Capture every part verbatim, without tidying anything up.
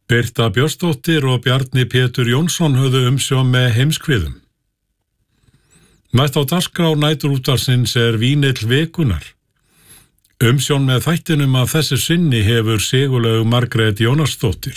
Birta Björnsdóttir og Bjarni Pétur Jónsson höfðu umsjón með heimskviðum. Næst á dagskrá næturútvarpsins er vínill vikunnar. Umsjón með þættinum af þessu sinni hefur Sigurlaug Margrét Jónasdóttir.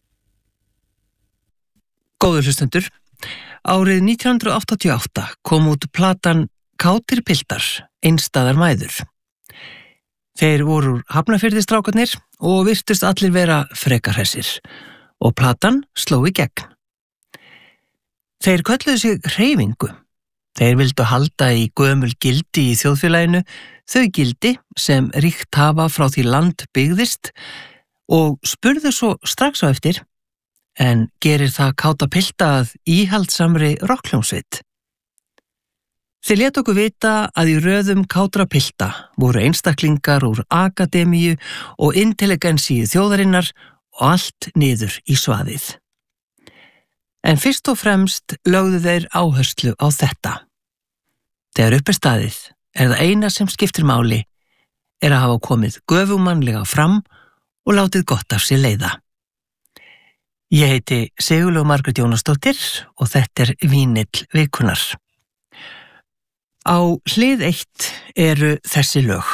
Góður hlustendur, árið nítján hundruð áttatíu og átta kom út platan Kátir piltar, einstæðar mæður. Þeir voru Hafnarfirðistrákarnir og virtust allir vera frekar hressir og platan sló í gegn. Þeir kölluðu sig hreyfingu. Þeir vildu halda í gömul gildi í þjóðfélaginu, þau gildi sem ríkt hafa frá því land byggðist og spurðu svo strax á eftir, en gerir það Káta pilta að íhaldsamri rokkhljómsveit? Þeir létu okkur vita að í röðum Kátra pilta voru einstaklingar úr akademíu og intelligensíu þjóðarinnar og allt niður í svaðið. En fyrst og fremst lögðu þeir áherslu á þetta. Þegar upp er staðið er það eina sem skiptir máli er að hafa komið göfugmannlega fram og látið gott af sér leiða. Ég heiti Sigurlaug Margrét Jónasdóttir og þetta er vínill vikunnar. Á hlið eitt eru þessi lög.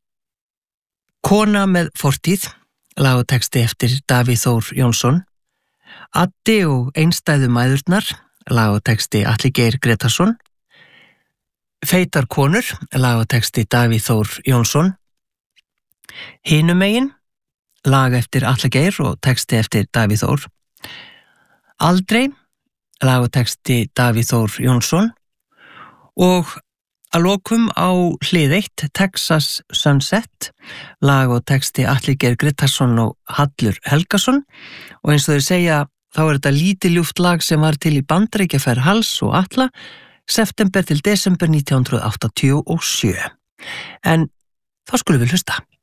Kona með fortíð, lag og texti eftir Davíð Þór Jónsson. Addi og einstæðu mæðurnar, lag og texti Atli Geir Gretarsson. Feitar konur, lag og texti Davíð Þór Jónsson. Hinumegin, lag eftir Atli Geir og texti eftir Davíð Þór. Aldrei, lag og texti Davíð Þór Jónsson. Og að lokum á hlið eitt Texas Sunset, lag og texti Atli Geir Gretarsson og Hallur Helgason, og eins og þeir segja þá er þetta lítið ljúft lag sem var til í Bandaríkjaferð Hals og Atla september til desember nítján hundruð áttatíu og sjö. En þá skulum við hlusta.